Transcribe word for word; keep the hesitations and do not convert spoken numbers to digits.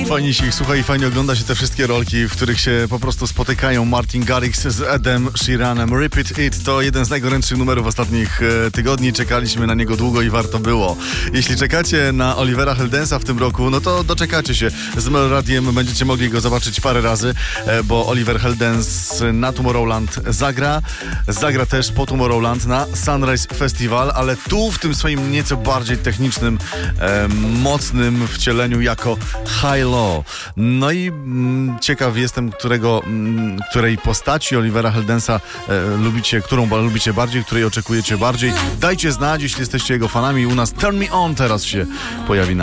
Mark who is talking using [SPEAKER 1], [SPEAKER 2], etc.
[SPEAKER 1] Fajnie się ich słucha i fajnie ogląda się te wszystkie rolki, w których się po prostu spotykają Martin Garrix z Edem Sheeranem. Repeat It to jeden z najgorętszych numerów ostatnich e, tygodni. Czekaliśmy na niego długo i warto było. Jeśli czekacie na Olivera Heldensa w tym roku, no to doczekacie się. Z Melradiem będziecie mogli go zobaczyć parę razy, e, bo Oliver Heldens na Tomorrowland zagra. Zagra też po Tomorrowland na Sunrise Festival, ale tu w tym swoim nieco bardziej technicznym, e, mocnym wcieleniu jako High Low. No i mm, ciekaw jestem, którego, mm, której postaci Olivera Heldensa e, lubicie, którą lubicie bardziej, której oczekujecie bardziej. Dajcie znać, jeśli jesteście jego fanami. U nas Turn Me On teraz się pojawi na